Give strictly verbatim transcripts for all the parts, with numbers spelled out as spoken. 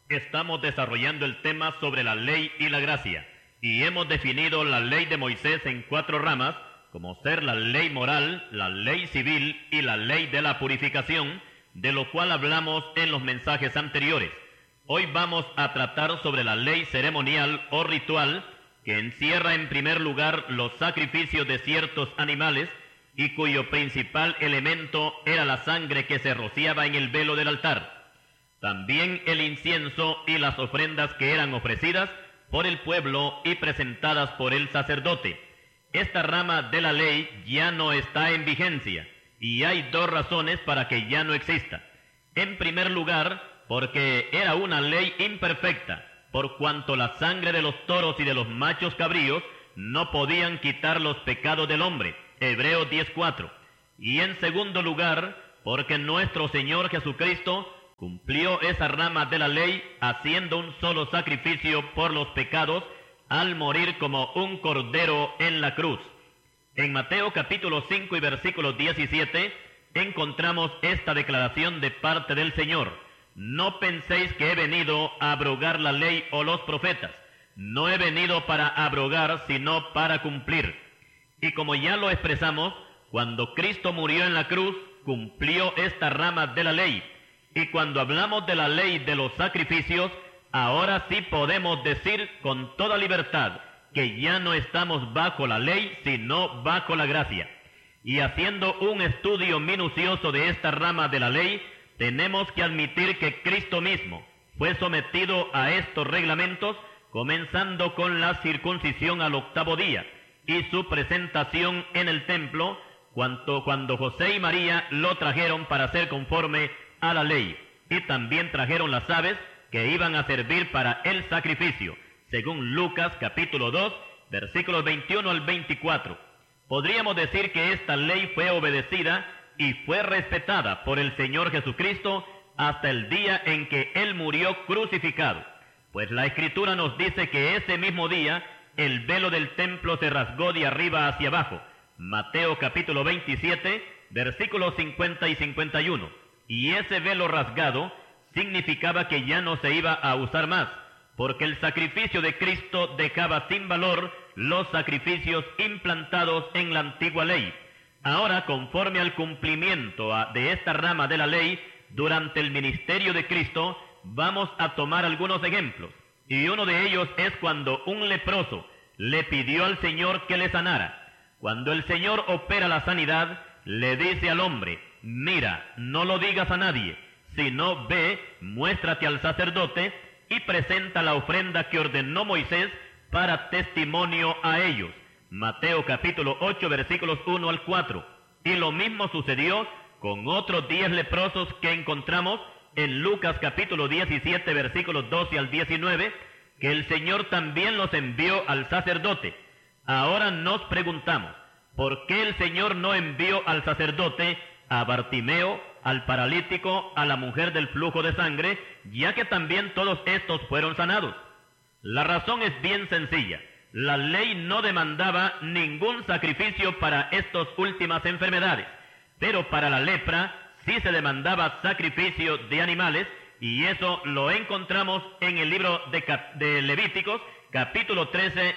Estamos desarrollando el tema sobre la ley y la gracia, y hemos definido la ley de Moisés en cuatro ramas, como ser la ley moral, la ley civil y la ley de la purificación, de lo cual hablamos en los mensajes anteriores. Hoy vamos a tratar sobre la ley ceremonial o ritual, que encierra en primer lugar los sacrificios de ciertos animales y cuyo principal elemento era la sangre que se rociaba en el velo del altar. También el incienso y las ofrendas que eran ofrecidas por el pueblo y presentadas por el sacerdote. Esta rama de la ley ya no está en vigencia, y hay dos razones para que ya no exista. En primer lugar, porque era una ley imperfecta, por cuanto la sangre de los toros y de los machos cabríos no podían quitar los pecados del hombre, Hebreos diez cuatro. Y en segundo lugar, porque nuestro Señor Jesucristo cumplió esa rama de la ley haciendo un solo sacrificio por los pecados al morir como un cordero en la cruz. En Mateo capítulo cinco y versículo diecisiete encontramos esta declaración de parte del Señor: no penséis que he venido a abrogar la ley o los profetas. No he venido para abrogar, sino para cumplir. Y como ya lo expresamos, cuando Cristo murió en la cruz, cumplió esta rama de la ley. Y cuando hablamos de la ley de los sacrificios, ahora sí podemos decir con toda libertad que ya no estamos bajo la ley, sino bajo la gracia. Y haciendo un estudio minucioso de esta rama de la ley, tenemos que admitir que Cristo mismo fue sometido a estos reglamentos, comenzando con la circuncisión al octavo día y su presentación en el templo, cuando, cuando José y María lo trajeron para ser conforme a la ley, y también trajeron las aves que iban a servir para el sacrificio, según Lucas capítulo dos, versículos veintiuno al veinticuatro. Podríamos decir que esta ley fue obedecida y fue respetada por el Señor Jesucristo hasta el día en que Él murió crucificado, pues la Escritura nos dice que ese mismo día el velo del templo se rasgó de arriba hacia abajo, Mateo capítulo veintisiete, versículos cincuenta y cincuenta y uno. Y ese velo rasgado significaba que ya no se iba a usar más, porque el sacrificio de Cristo dejaba sin valor los sacrificios implantados en la antigua ley. Ahora, conforme al cumplimiento de esta rama de la ley, durante el ministerio de Cristo, vamos a tomar algunos ejemplos. Y uno de ellos es cuando un leproso le pidió al Señor que le sanara. Cuando el Señor opera la sanidad, le dice al hombre: mira, no lo digas a nadie, sino ve, muéstrate al sacerdote y presenta la ofrenda que ordenó Moisés para testimonio a ellos. Mateo capítulo ocho, versículos uno al cuatro. Y lo mismo sucedió con otros diez leprosos que encontramos en Lucas capítulo diecisiete, versículos doce al diecinueve, que el Señor también los envió al sacerdote. Ahora nos preguntamos, ¿por qué el Señor no envió al sacerdote a Bartimeo, al paralítico, a la mujer del flujo de sangre, ya que también todos estos fueron sanados? La razón es bien sencilla. La ley no demandaba ningún sacrificio para estas últimas enfermedades, pero para la lepra sí se demandaba sacrificio de animales, y eso lo encontramos en el libro de, Cap- de Levíticos, capítulo trece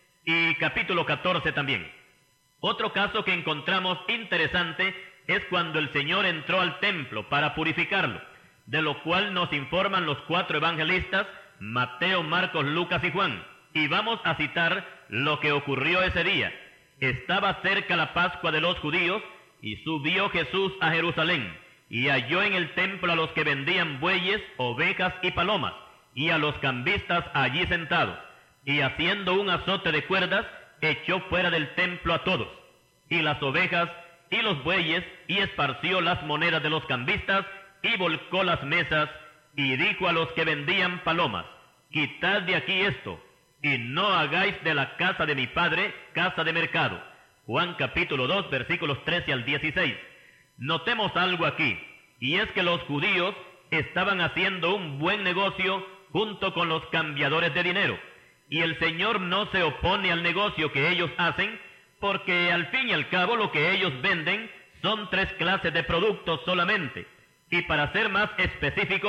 y capítulo catorce también. Otro caso que encontramos interesante es cuando el Señor entró al templo para purificarlo, de lo cual nos informan los cuatro evangelistas, Mateo, Marcos, Lucas y Juan. Y vamos a citar lo que ocurrió ese día. Estaba cerca la Pascua de los judíos, y subió Jesús a Jerusalén, y halló en el templo a los que vendían bueyes, ovejas y palomas, y a los cambistas allí sentados, y haciendo un azote de cuerdas, echó fuera del templo a todos, y las ovejas y los bueyes, y esparció las monedas de los cambistas, y volcó las mesas, y dijo a los que vendían palomas: quitad de aquí esto, y no hagáis de la casa de mi padre casa de mercado. Juan capítulo dos, versículos trece al dieciséis. Notemos algo aquí, y es que los judíos estaban haciendo un buen negocio junto con los cambiadores de dinero, y el Señor no se opone al negocio que ellos hacen, porque al fin y al cabo lo que ellos venden son tres clases de productos solamente. Y para ser más específicos,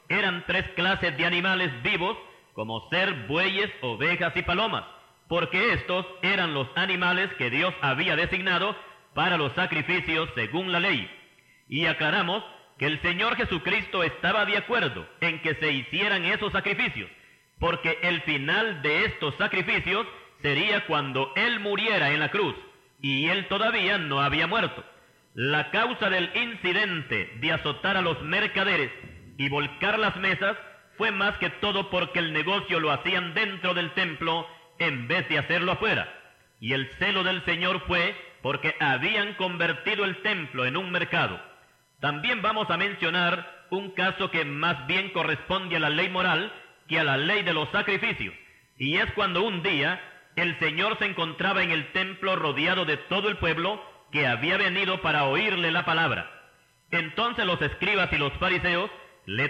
eran tres clases de animales vivos, como ser bueyes, ovejas y palomas, porque estos eran los animales que Dios había designado para los sacrificios según la ley. Y aclaramos que el Señor Jesucristo estaba de acuerdo en que se hicieran esos sacrificios, porque el final de estos sacrificios sería cuando Él muriera en la cruz, y Él todavía no había muerto. La causa del incidente de azotar a los mercaderes y volcar las mesas fue más que todo porque el negocio lo hacían dentro del templo en vez de hacerlo afuera. Y el celo del Señor fue porque habían convertido el templo en un mercado. También vamos a mencionar un caso que más bien corresponde a la ley moral que a la ley de los sacrificios, y es cuando un día el Señor se encontraba en el templo rodeado de todo el pueblo que había venido para oírle la palabra. Entonces los escribas y los fariseos